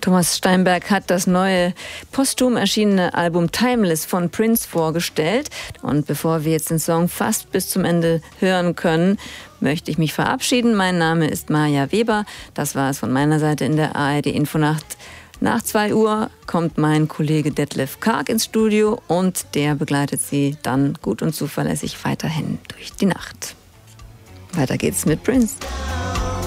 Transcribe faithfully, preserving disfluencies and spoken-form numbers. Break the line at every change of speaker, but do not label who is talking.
Thomas Steinberg hat das neue posthum erschienene Album Timeless von Prince vorgestellt. Und bevor wir jetzt den Song fast bis zum Ende hören können, möchte ich mich verabschieden. Mein Name ist Maja Weber. Das war es von meiner Seite in der A R D-Infonacht. Nach zwei Uhr kommt mein Kollege Detlef Karg ins Studio und der begleitet Sie dann gut und zuverlässig weiterhin durch die Nacht. Weiter geht's mit Prince.